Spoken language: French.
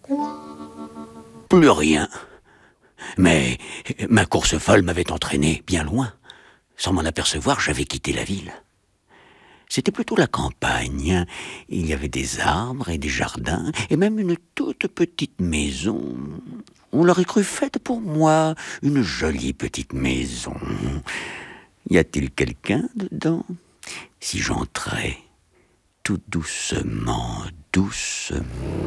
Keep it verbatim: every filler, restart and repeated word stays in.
Plus rien. Mais ma course folle m'avait entraîné bien loin. Sans m'en apercevoir, j'avais quitté la ville. C'était plutôt la campagne. Il y avait des arbres et des jardins, et même une toute petite maison. On l'aurait cru faite pour moi, une jolie petite maison. Y a-t-il quelqu'un dedans? Si j'entrais tout doucement, doucement...